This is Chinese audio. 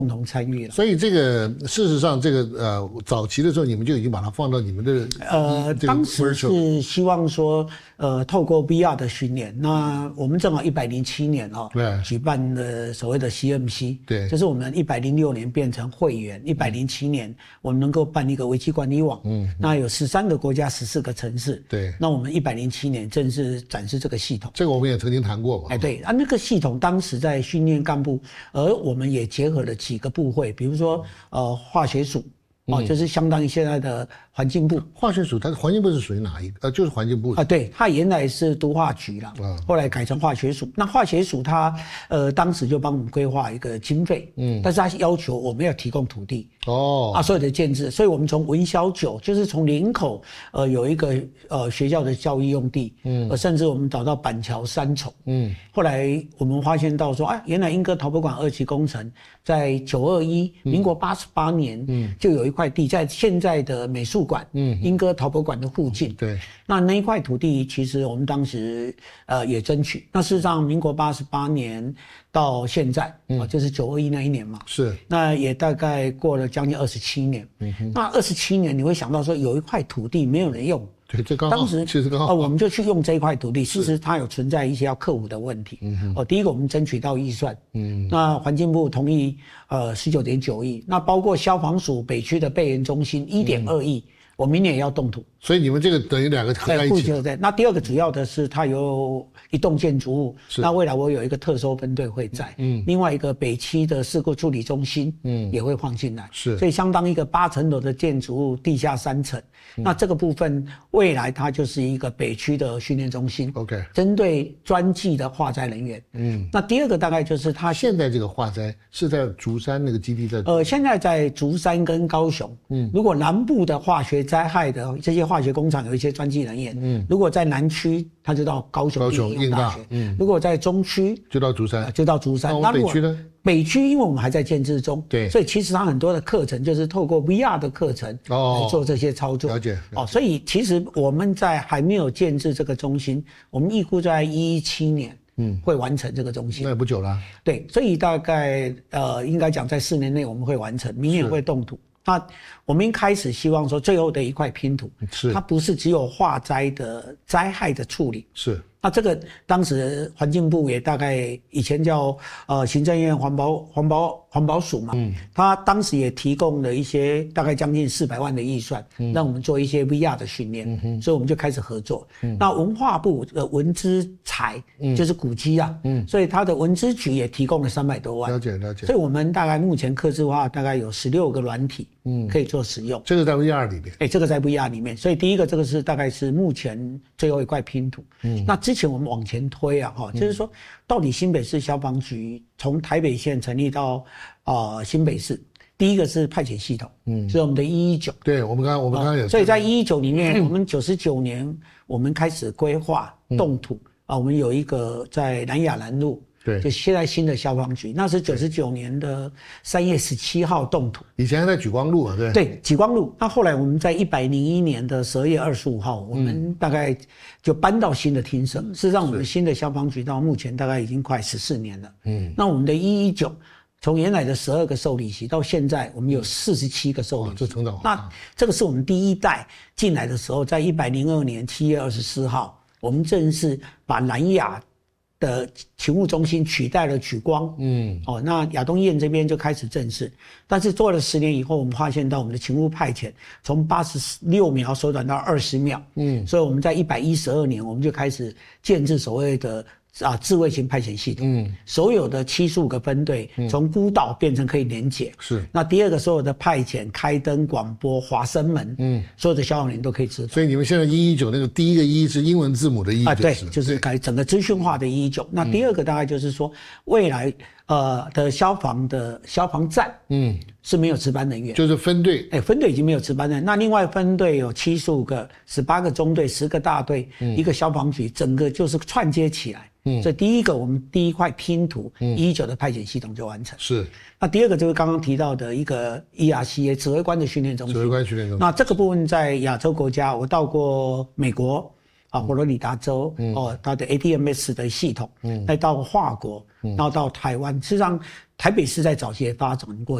共同参与了。 所以这个事实上，这个早期的时候，你们就已经把它放到你们的当时是希望说透过 VR 的训练，那我们正好107年举办了所谓的 CMC， 对， 就是我们106年变成会员，107年我们能够办一个危机管理网，那有13个国家14个城市， 对， 那我们107年正式展示这个系统， 这个我们也曾经谈过嘛， 对那个系统当时在训练干部，而我们也结合了几个部会，比如说化学署。就是相当于现在的环境部。 化学署，它的环境部是属于哪一个？就是环境部对，它原来是都化局啦，后来改成化学署。那化学署它当时就帮我们规划一个经费，但是它要求我们要提供土地所有的建制，所以我们从文小九，就是从林口有一个学校的教育用地，甚至我们找到板桥三重，后来我们发现到说原来莺歌陶博馆2期工程在921民国88年就有一块地在现在的美术馆莺歌陶博馆的附近， 对， 那一块土地其实我们当时也争取，那事实上民国88年到现在就是921那一年嘛， 是， 那也大概过了将近27年，那27年你会想到说有一块土地没有人用， 对，这刚好， 当时其实刚好我们就去用这一块土地，其实它有存在一些要克服的问题。第一个我们争取到预算，那环境部同意19.9亿，那包括消防署北区的备援中心1.2亿，我明年也要动土。 所以你们这个等于两个合在一起。 对，那第二个主要的是它有一栋建筑物，那未来我有一个特搜分队会在，另外一个北区的事故处理中心，也会放进来， 是， 所以相当一个8层楼的建筑物，地下3层。那这个部分未来它就是一个北区的训练中心 ，OK， 针对专技的化灾人员。那第二个大概就是它现在这个化灾是在竹山那个基地在现在在竹山跟高雄。如果南部的化学灾害的这些化学工厂有一些专技人员，如果在南区，他就到高雄应用大学。如果在中区就到竹山， 那北区呢？ 北区因为我们还在建制中， 对， 所以其实它很多的课程就是透过 VR 的课程来做这些操作。 了解。 所以其实我们在还没有建制这个中心，我们预估在2017年会完成这个中心。 那也不久了。 对，所以大概应该讲在4年内我们会完成，明年会动土。那我们一开始希望说最后的一块拼图，它不是只有化灾的灾害的处理， 是。 那这个当时环境部也大概以前叫行政院环保署嘛，他当时也提供了一些大概将近400万的预算，让我们做一些 VR 的训练，所以我们就开始合作。那文化部的文资财就是古迹啊，所以他的文资局也提供了300多万。 了解。 所以我们大概目前客制化大概有16个软体，可以做使用。 这个在 VR 里面， 这个在 VR 里面，所以第一个这个是大概是目前最后一块拼图。那之前我们往前推就是说，到底新北市消防局从台北县成立到新北市，第一个是派遣系统，是我们的119。 对，我们刚刚有。 所以在119里面，我们99年我们开始规划动土我们有一个在南雅南路。 对， 就现在新的消防局，那是99年的3月17号动土。 以前还在莒光路对，莒光路。那后来我们在101年的12月25号，我们大概就搬到新的厅舍。事实上，我们新的消防局到目前大概已经快14年了。那我们的119从原来的12个受理席到现在，我们有47个受理席。 这成长。 那这个是我们第一代进来的时候，在102年7月24号，我们正式把南亚的勤务中心取代了莒光，那亚东医院这边就开始正式，但是做了10年以后，我们发现到我们的勤务派遣从86秒缩短到20秒，所以我们在112年我们就开始建制所谓的智慧型派遣系统，所有的75个分队从孤岛变成可以连结， 是。 那第二个所有的派遣、开灯、广播、滑升门，所有的消防员都可以知道。 所以你们现在119那个第一个1是英文字母的1， 对，就是改整个资讯化的119。那第二个大概就是说，未来的消防站，是没有值班人员， 就是分队， 分队已经没有值班人员。那另外分队有75个、18个中队、10个大队，一个消防局，整个就是串接起来。所以第一个我们第一块拼图119的派遣系统就完成。 是。 那第二个就是刚刚提到的一个 ERCA 指挥官的训练中心。 指挥官训练中心。 那这个部分在亚洲国家，我到过美国， 佛罗里达州它的 ADMS 的系统，再到法国，然后到台湾。事实上，台北市在早期也发展过